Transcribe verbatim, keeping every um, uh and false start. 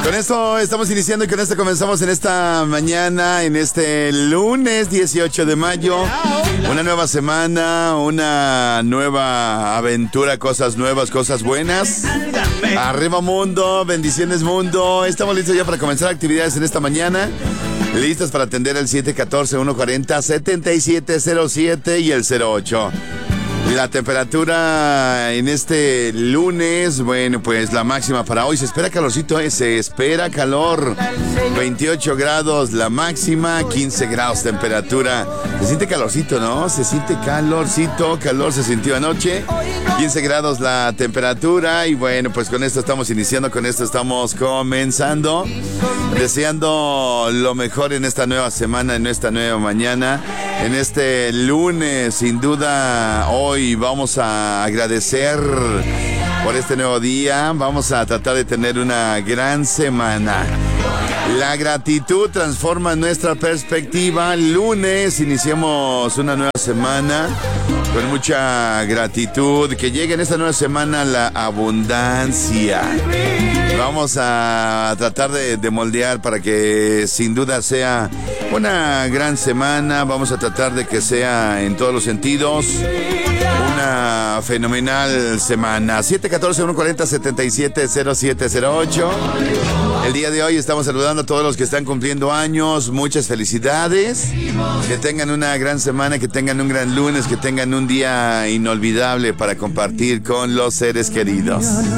Con esto estamos iniciando y con esto comenzamos en esta mañana, en este lunes dieciocho de mayo. Una nueva semana, una nueva aventura, cosas nuevas, cosas buenas. Arriba mundo, bendiciones mundo. Estamos listos ya para comenzar actividades en esta mañana. Listos para atender el siete uno cuatro, uno cuatro cero, siete siete cero siete y el cero ocho. La temperatura en este lunes, bueno, pues la máxima para hoy, se espera calorcito, ¿eh? Se espera calor, veintiocho grados la máxima, quince grados temperatura. Se siente calorcito, ¿no? Se siente calorcito, calor se sintió anoche, quince grados la temperatura y bueno, pues con esto estamos iniciando, con esto estamos comenzando, deseando lo mejor en esta nueva semana, en esta nueva mañana, en este lunes, sin duda hoy. Hoy vamos a agradecer por este nuevo día. Vamos a tratar de tener una gran semana. La gratitud transforma nuestra perspectiva. Lunes iniciamos una nueva semana con mucha gratitud. Que llegue en esta nueva semana la abundancia. Vamos a tratar de, de moldear para que sin duda sea una gran semana. Vamos a tratar de que sea en todos los sentidos una fenomenal semana. siete uno cuatro, uno cuatro cero, siete siete cero siete cero ocho. El día de hoy estamos saludando a todos los que están cumpliendo años. Muchas felicidades. Que tengan una gran semana, que tengan un gran lunes, que tengan un día inolvidable para compartir con los seres queridos.